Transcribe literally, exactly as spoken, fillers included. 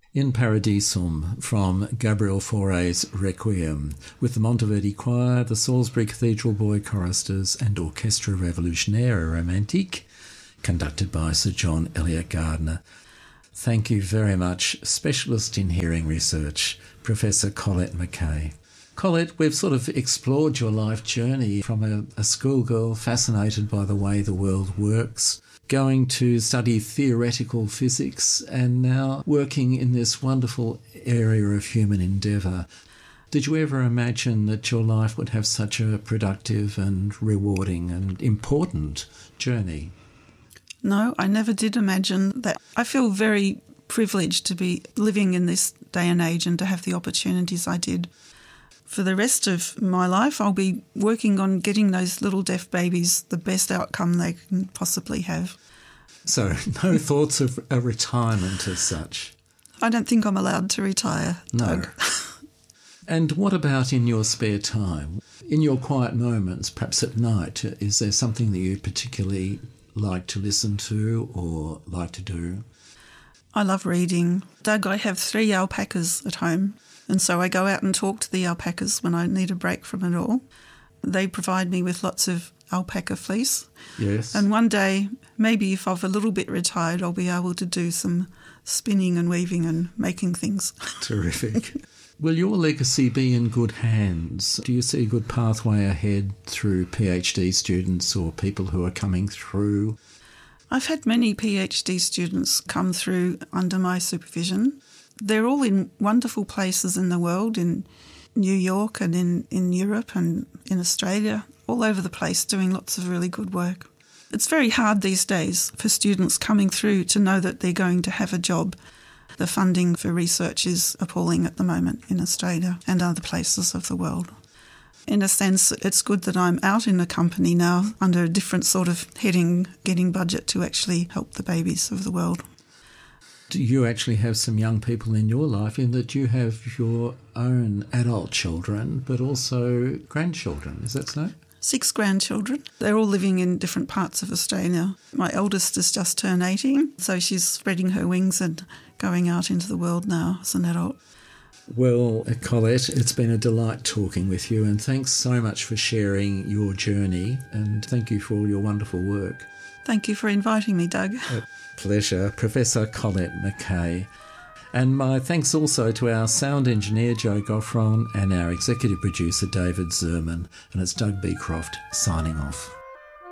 In Paradisum from Gabriel Fauré's Requiem, with the Monteverdi Choir, the Salisbury Cathedral Boy Choristers and Orchestra Revolutionaire Romantique, conducted by Sir John Eliot Gardner. Thank you very much, Specialist in Hearing Research, Professor Colette McKay. Colette, we've sort of explored your life journey from a, a schoolgirl fascinated by the way the world works, going to study theoretical physics, and now working in this wonderful area of human endeavour. Did you ever imagine that your life would have such a productive and rewarding and important journey? No, I never did imagine that. I feel very privileged to be living in this day and age and to have the opportunities I did. For the rest of my life, I'll be working on getting those little deaf babies the best outcome they can possibly have. So, no thoughts of a retirement as such? I don't think I'm allowed to retire, No. Doug. And what about in your spare time? In your quiet moments, perhaps at night, is there something that you particularly like to listen to or like to do? I love reading. Doug, I have three alpacas at home. And so I go out and talk to the alpacas when I need a break from it all. They provide me with lots of alpaca fleece. Yes. And one day, maybe if I'm a little bit retired, I'll be able to do some spinning and weaving and making things. Terrific. Will your legacy be in good hands? Do you see a good pathway ahead through PhD students or people who are coming through? I've had many PhD students come through under my supervision. They're all in wonderful places in the world, in New York and in, in Europe and in Australia, all over the place doing lots of really good work. It's very hard these days for students coming through to know that they're going to have a job. The funding for research is appalling at the moment in Australia and other places of the world. In a sense, it's good that I'm out in a company now under a different sort of heading, getting budget to actually help the babies of the world. Do you actually have some young people in your life in that you have your own adult children but also grandchildren? Is that so? Six grandchildren. They're all living in different parts of Australia. My eldest has just turned eighteen, so she's spreading her wings and going out into the world now as an adult. Well, Colette, it's been a delight talking with you, and thanks so much for sharing your journey, and thank you for all your wonderful work. Thank you for inviting me, Doug. A pleasure. Professor Colette McKay. And my thanks also to our sound engineer, Joe Goffron, and our executive producer, David Zerman. And it's Doug Beecroft signing off.